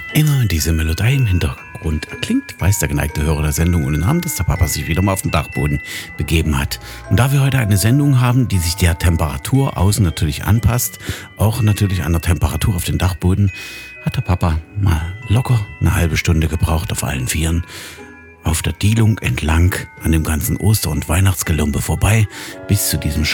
Immer diese Melodie im Hintergrund erklingt, weiß der geneigte Hörer der Sendung ohne Namen, dass der Papa sich wieder mal auf den Dachboden begeben hat. Und da wir heute eine Sendung haben, die sich der Temperatur außen natürlich anpasst, auch natürlich an der Temperatur auf den Dachboden, hat der Papa mal locker eine halbe Stunde gebraucht auf allen Vieren, auf der Dielung entlang, an dem ganzen Oster- und Weihnachtsgelumpe vorbei, bis zu diesem